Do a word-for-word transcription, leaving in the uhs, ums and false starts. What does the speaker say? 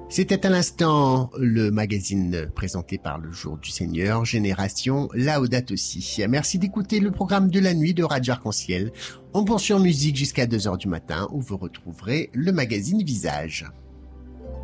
C'était à l'instant le magazine présenté par le Jour du Seigneur, Génération Laudato Si. Merci d'écouter le programme de la nuit de Radio Arc-en-Ciel. On poursuit en musique jusqu'à deux heures du matin où vous retrouverez le magazine Visage.